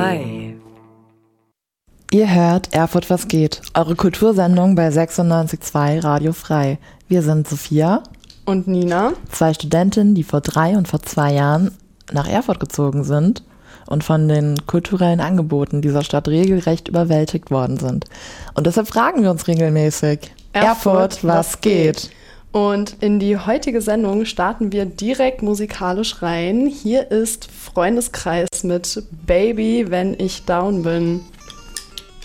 Hi. Ihr hört Erfurt was geht, eure Kultursendung bei 96.2 Radio Frei. Wir sind Sophia und Nina, 2 Studentinnen, die vor 3 und vor 2 Jahren nach Erfurt gezogen sind und von den kulturellen Angeboten dieser Stadt regelrecht überwältigt worden sind. Und deshalb fragen wir uns regelmäßig, Erfurt, was geht? Und in die heutige Sendung starten wir direkt musikalisch rein. Hier ist Freundeskreis mit Baby, wenn ich down bin.